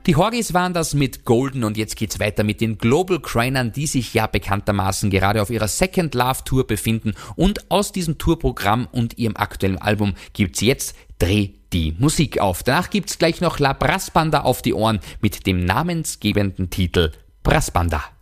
Die Horgis waren das mit Golden und jetzt geht's weiter mit den Global Crainern, die sich ja bekanntermaßen gerade auf ihrer Second Love Tour befinden und aus diesem Tourprogramm und ihrem aktuellen Album gibt's jetzt Dreh die Musik auf. Danach gibt's gleich noch La Brass Banda auf die Ohren mit dem namensgebenden Titel Brass Banda.